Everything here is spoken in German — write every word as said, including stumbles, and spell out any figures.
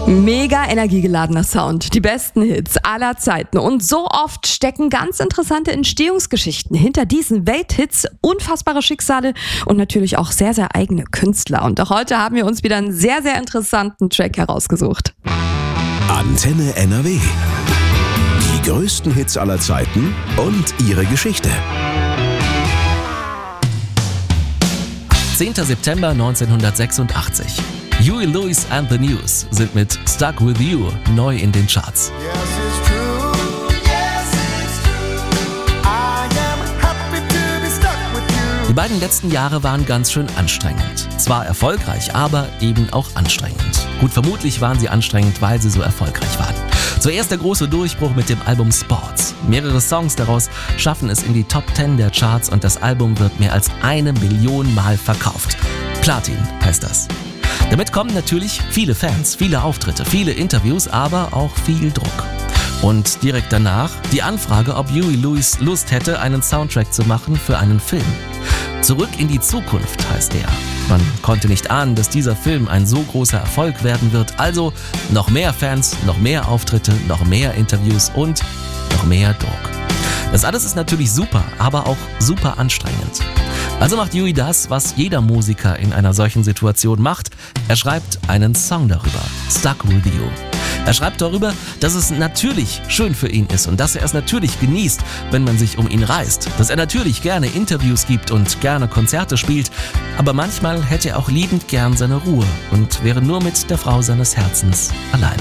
Mega energiegeladener Sound, die besten Hits aller Zeiten und so oft stecken ganz interessante Entstehungsgeschichten hinter diesen Welthits, unfassbare Schicksale und natürlich auch sehr, sehr eigene Künstler. Und auch heute haben wir uns wieder einen sehr, sehr interessanten Track herausgesucht. Antenne N R W. Die größten Hits aller Zeiten und ihre Geschichte. zehnter September neunzehnhundertsechsundachtzig. Huey Lewis and the News sind mit Stuck With You neu in den Charts. Die beiden letzten Jahre waren ganz schön anstrengend. Zwar erfolgreich, aber eben auch anstrengend. Gut, vermutlich waren sie anstrengend, weil sie so erfolgreich waren. Zuerst der große Durchbruch mit dem Album Sports. Mehrere Songs daraus schaffen es in die Top zehn der Charts und das Album wird mehr als eine Million Mal verkauft. Platin heißt das. Damit kommen natürlich viele Fans, viele Auftritte, viele Interviews, aber auch viel Druck. Und direkt danach die Anfrage, ob Huey Lewis Lust hätte, einen Soundtrack zu machen für einen Film. Zurück in die Zukunft heißt der. Man konnte nicht ahnen, dass dieser Film ein so großer Erfolg werden wird. Also noch mehr Fans, noch mehr Auftritte, noch mehr Interviews und noch mehr Druck. Das alles ist natürlich super, aber auch super anstrengend. Also macht Huey das, was jeder Musiker in einer solchen Situation macht. Er schreibt einen Song darüber, Stuck With You. Er schreibt darüber, dass es natürlich schön für ihn ist und dass er es natürlich genießt, wenn man sich um ihn reißt. Dass er natürlich gerne Interviews gibt und gerne Konzerte spielt, aber manchmal hätte er auch liebend gern seine Ruhe und wäre nur mit der Frau seines Herzens alleine.